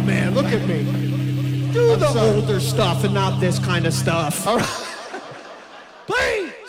man, look at me. Do the older stuff and not this kind of stuff. All right. Please.